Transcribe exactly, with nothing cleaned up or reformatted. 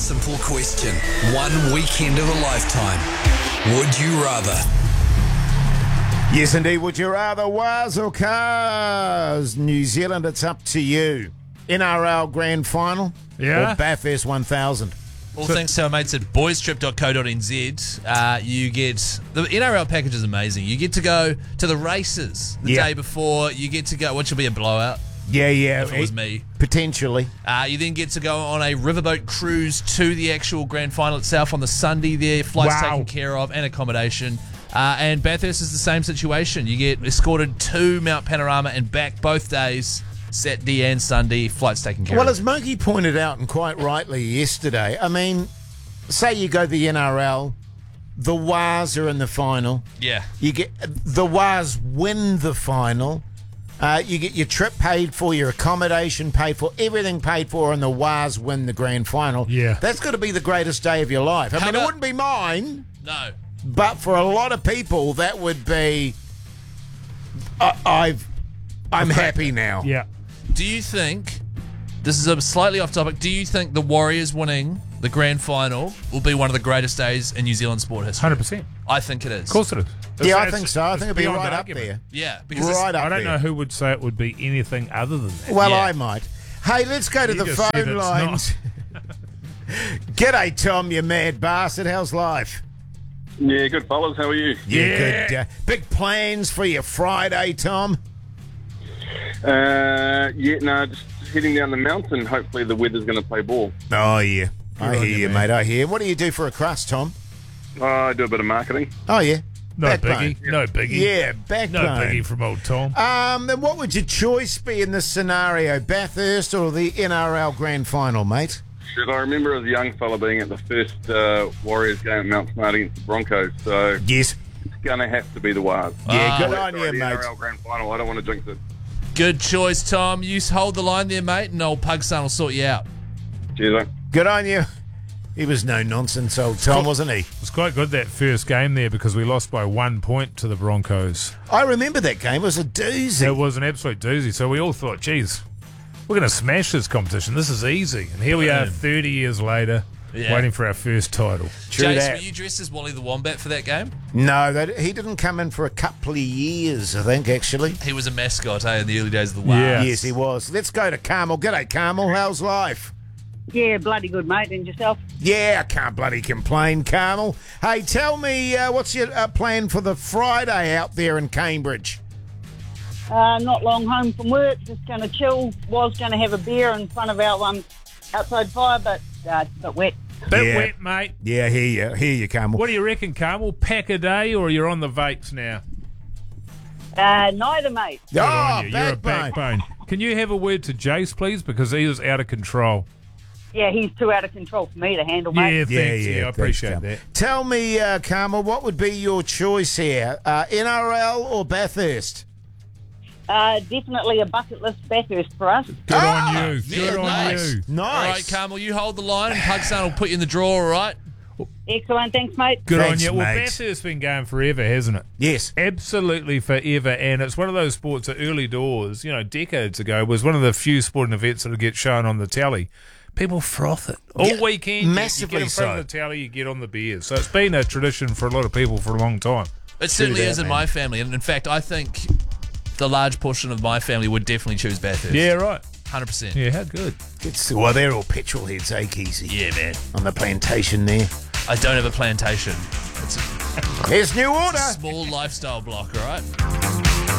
simple question. One weekend of a lifetime. Would you rather? Yes, indeed. Would you rather Waz or Cars? New Zealand, it's up to you. N R L Grand Final Yeah. or Bathurst one thousand? All thanks to our mates at boys trip dot co dot n z. Uh, you get the N R L package is amazing. You get to go to the races the Yeah. day before. You get to go, which will be a blowout Yeah, yeah. if it was me. Potentially. Uh, you then get to go on a riverboat cruise to the actual grand final itself on the Sunday there. Flights Wow. taken care of and accommodation. Uh, and Bathurst is the same situation. You get escorted to Mount Panorama and back both days, Saturday and Sunday. Flights taken care Well, of. as Monkey pointed out, and quite rightly yesterday, I mean, say you go the N R L, the Waz are in the final. Yeah. You get the Waz win the final. Uh, you get your trip paid for, your accommodation paid for, everything paid for, and the Waz win the grand final. Yeah. That's got to be the greatest day of your life. I How mean, it about- wouldn't be mine, No. but for a lot of people, that would be. I I've. I'm happy now. Yeah. Do you think, this is a slightly off topic, do you think the Warriors winning the grand final will be one of the greatest days in New Zealand sport history? one hundred percent. I think it is. Of course it is. Yeah, I It's- think so. I it's think it'd be beyond right up argument. there. Yeah, because it's- Right up I don't there. know who would say it would be anything other than that. Well, Yeah. I might. Hey, let's go to You the just said phone it's lines. G'day, Tom, you mad bastard. How's life? Yeah, good fellas. How are you? Yeah, good. Uh, big plans for your Friday, Tom? Uh, yeah, no, just heading down the mountain. Hopefully the weather's going to play ball. Oh, yeah. I on hear you, you, man. mate. I hear. What do you do for a crust, Tom? Oh, I do a bit of marketing. Oh, yeah. No Backbone. biggie. No biggie. Yeah, backbone. No biggie from old Tom. Um, then what would your choice be in this scenario, Bathurst or the N R L Grand Final, mate? Shit, I remember as a young fella being at the first uh, Warriors game at Mount Smart against the Broncos, so Yes. it's going to have to be the Waz. Yeah, Ah. good Sorry, on you, the mate. N R L Grand Final. I don't want to jinx it. Good choice, Tom. You hold the line there, mate, and old Pugson will sort you out. Cheers, mate. Good on you. He was no nonsense, old Tom, wasn't he? It was quite good that first game there because we lost by one point to the Broncos. I remember that game. It was a doozy. It was an absolute doozy. So we all thought, geez, we're going to smash this competition. This is easy. And here we are thirty years later Yeah. waiting for our first title. True Jace, that. were you dressed as Wally the Wombat for that game? No, that, he didn't come in for a couple of years, I think, actually. He was a mascot, eh, in the early days of the Waz. Yeah. Yes, he was. Let's go to Carmel. G'day, Carmel. How's life? Yeah, bloody good, mate. And yourself? Yeah, I can't bloody complain, Carmel. Hey, tell me, uh, what's your uh, plan for the Friday out there in Cambridge? Uh, not long home from work, just going to chill. Was going to have a beer in front of our um, outside fire, but uh, it's a bit wet. Bit Yeah. wet, mate. Yeah, hear you. Hear you, Carmel. What do you reckon, Carmel? Pack a day or you're on the vapes now? Uh, neither, mate. Good Oh, on you. You're a backbone. backbone. Can you have a word to Jace, please? Because he is out of control. Yeah, he's too out of control for me to handle, mate. Yeah, thanks. Yeah, Yeah, yeah, I appreciate thanks, that. Carmel. Tell me, uh, Carmel, what would be your choice here? Uh, N R L or Bathurst? Uh, definitely a bucket list Bathurst for us. Good Ah, on you. yeah, Good on nice. you. Nice. All right, Carmel, you hold the line, and Pugson will put you in the draw, all right? Excellent, thanks, mate. Good Thanks, on you. Well, mate. Bathurst's been going forever, hasn't it? Yes. Absolutely forever, and it's one of those sports that early doors, you know, decades ago, was one of the few sporting events that would get shown on the telly. People froth it all Yeah, weekend. you- massively you get in front so. of the telly, you get on the beers. So it's been a tradition for a lot of people for a long time. It certainly that, is in man. my family, and in fact, I think the large portion of my family would definitely choose Bathurst. Yeah, right. one hundred percent. Yeah, how good. It's, well, they're all petrol heads, eh, Keezy? Yeah, man. On the plantation there. I don't have a plantation. It's a Here's new order. small lifestyle block, all right?